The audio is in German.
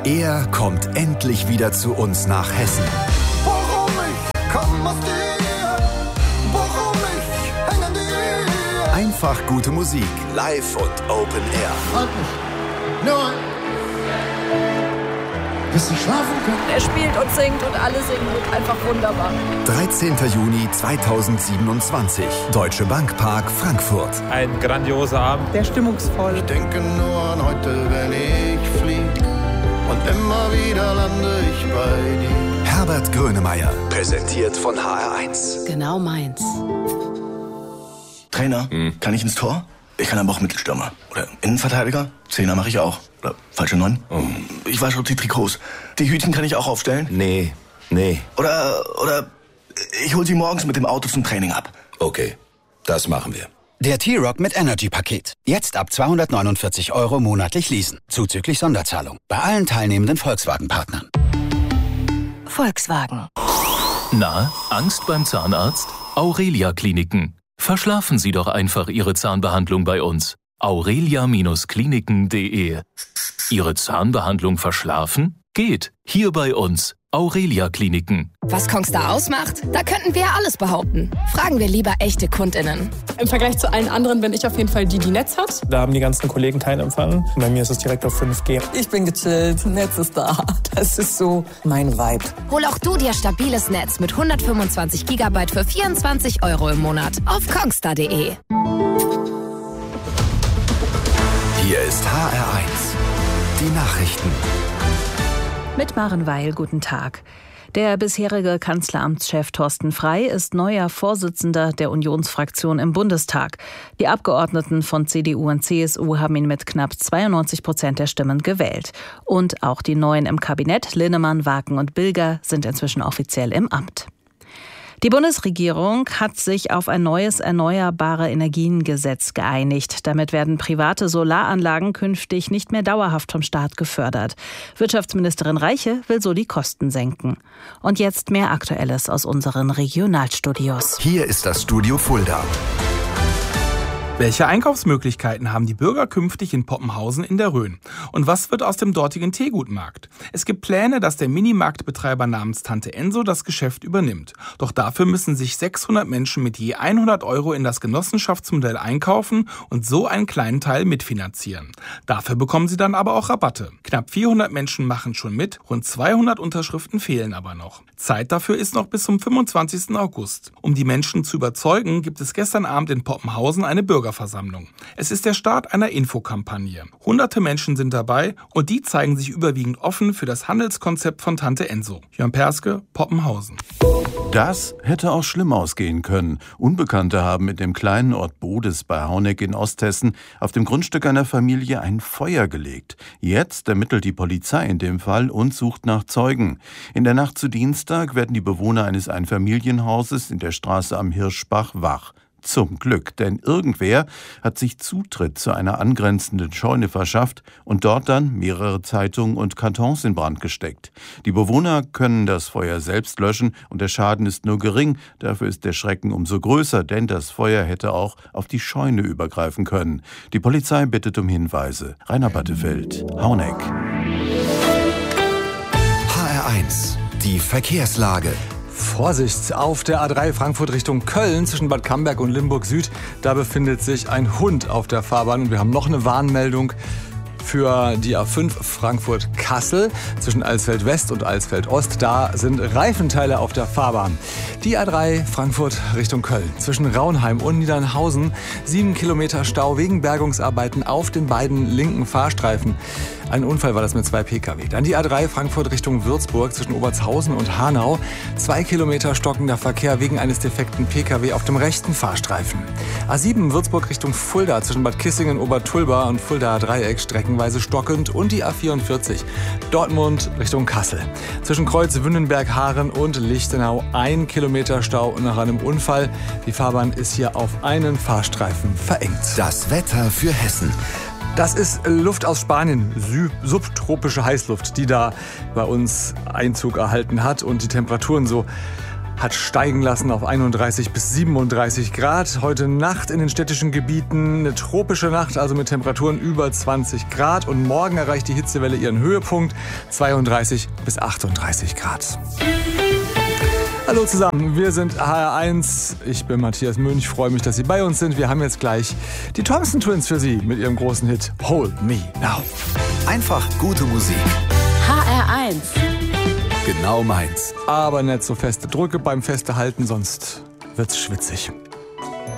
Er kommt endlich wieder zu uns nach Hessen. Warum ich komm aus dir, warum ich häng an dir. Einfach gute Musik, live und Open Air. Halt mich, nur bis ich schlafen kann. Er spielt und singt und alle singen und einfach wunderbar. 13. Juni 2027, Deutsche Bank Park, Frankfurt. Ein grandioser Abend. Der stimmungsvoll. Ich denke nur an heute, wenn ich flieg. Und immer wieder lande ich bei dir. Herbert Grönemeyer, präsentiert von HR1. Genau meins. Trainer, kann ich ins Tor? Ich kann aber auch Mittelstürmer. Oder Innenverteidiger? Zehner mache ich auch. Oder falsche 9? Ich wasche auch die Trikots. Die Hütchen kann ich auch aufstellen? Nee. Oder ich hol sie morgens mit dem Auto zum Training ab. Okay, das machen wir. Der T-Rock mit Energy-Paket. Jetzt ab 249 € monatlich leasen. Zuzüglich Sonderzahlung. Bei allen teilnehmenden Volkswagen-Partnern. Volkswagen. Na, Angst beim Zahnarzt? Aurelia Kliniken. Verschlafen Sie doch einfach Ihre Zahnbehandlung bei uns. aurelia-kliniken.de. Ihre Zahnbehandlung verschlafen? Geht. Hier bei uns. Aurelia Kliniken. Was Kongstar ausmacht? Da könnten wir ja alles behaupten. Fragen wir lieber echte KundInnen. Im Vergleich zu allen anderen bin ich auf jeden Fall die Netz hat. Da haben die ganzen Kollegen keinen Empfang. Bei mir ist es direkt auf 5G. Ich bin gechillt, Netz ist da. Das ist so mein Vibe. Hol auch du dir stabiles Netz mit 125 GB für 24 € im Monat auf kongstar.de. Hier ist HR1. Die Nachrichten. Mit Maren Weil, guten Tag. Der bisherige Kanzleramtschef Thorsten Frey ist neuer Vorsitzender der Unionsfraktion im Bundestag. Die Abgeordneten von CDU und CSU haben ihn mit knapp 92% der Stimmen gewählt. Und auch die Neuen im Kabinett, Linnemann, Waken und Bilger, sind inzwischen offiziell im Amt. Die Bundesregierung hat sich auf ein neues Erneuerbare-Energien-Gesetz geeinigt. Damit werden private Solaranlagen künftig nicht mehr dauerhaft vom Staat gefördert. Wirtschaftsministerin Reiche will so die Kosten senken. Und jetzt mehr Aktuelles aus unseren Regionalstudios. Hier ist das Studio Fulda. Welche Einkaufsmöglichkeiten haben die Bürger künftig in Poppenhausen in der Rhön? Und was wird aus dem dortigen Teegutmarkt? Es gibt Pläne, dass der Minimarktbetreiber namens Tante Enso das Geschäft übernimmt. Doch dafür müssen sich 600 Menschen mit je 100 € in das Genossenschaftsmodell einkaufen und so einen kleinen Teil mitfinanzieren. Dafür bekommen sie dann aber auch Rabatte. Knapp 400 Menschen machen schon mit, rund 200 Unterschriften fehlen aber noch. Zeit dafür ist noch bis zum 25. August. Um die Menschen zu überzeugen, gibt es gestern Abend in Poppenhausen eine Bürgerversammlung. Es ist der Start einer Infokampagne. Hunderte Menschen sind dabei und die zeigen sich überwiegend offen für das Handelskonzept von Tante Enso. Jörn Perske, Poppenhausen. Das hätte auch schlimm ausgehen können. Unbekannte haben mit dem kleinen Ort Bodes bei Hauneck in Osthessen auf dem Grundstück einer Familie ein Feuer gelegt. Jetzt ermittelt die Polizei in dem Fall und sucht nach Zeugen. In der Nacht zu Dienstag werden die Bewohner eines Einfamilienhauses in der Straße am Hirschbach wach. Zum Glück, denn irgendwer hat sich Zutritt zu einer angrenzenden Scheune verschafft und dort dann mehrere Zeitungen und Kartons in Brand gesteckt. Die Bewohner können das Feuer selbst löschen und der Schaden ist nur gering. Dafür ist der Schrecken umso größer, denn das Feuer hätte auch auf die Scheune übergreifen können. Die Polizei bittet um Hinweise. Rainer Battefeld, Hauneck. HR1, die Verkehrslage. Vorsicht, auf der A3 Frankfurt Richtung Köln zwischen Bad Camberg und Limburg Süd. Da befindet sich ein Hund auf der Fahrbahn. Und wir haben noch eine Warnmeldung für die A5 Frankfurt-Kassel zwischen Alsfeld West und Alsfeld Ost. Da sind Reifenteile auf der Fahrbahn. Die A3 Frankfurt Richtung Köln zwischen Raunheim und Niedernhausen. 7 Kilometer Stau wegen Bergungsarbeiten auf den beiden linken Fahrstreifen. Ein Unfall war das mit 2 Pkw. Dann die A3 Frankfurt Richtung Würzburg zwischen Obertshausen und Hanau. 2 Kilometer stockender Verkehr wegen eines defekten Pkw auf dem rechten Fahrstreifen. A7 Würzburg Richtung Fulda zwischen Bad Kissingen, Obertulba und Fuldaer Dreieck streckenweise stockend. Und die A44 Dortmund Richtung Kassel. Zwischen Kreuz Wünnenberg, Haaren und Lichtenau 1 Kilometer Stau nach einem Unfall. Die Fahrbahn ist hier auf einen Fahrstreifen verengt. Das Wetter für Hessen. Das ist Luft aus Spanien, subtropische Heißluft, die da bei uns Einzug erhalten hat und die Temperaturen so hat steigen lassen auf 31 bis 37 Grad. Heute Nacht in den städtischen Gebieten eine tropische Nacht, also mit Temperaturen über 20 Grad. Und morgen erreicht die Hitzewelle ihren Höhepunkt, 32 bis 38 Grad. Hallo zusammen, wir sind HR1. Ich bin Matthias Münch, freue mich, dass Sie bei uns sind. Wir haben jetzt gleich die Thompson Twins für Sie mit ihrem großen Hit Hold Me Now. Einfach gute Musik. HR1. Genau meins. Aber nicht so feste Drücke beim Festehalten, sonst wird's schwitzig.